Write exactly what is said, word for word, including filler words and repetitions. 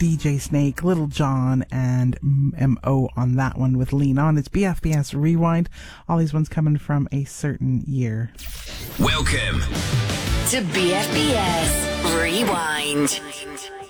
D J Snake, Little John, and M O on that one with Lean On. It's B F B S Rewind. All these ones coming from a certain year. Welcome to B F B S Rewind.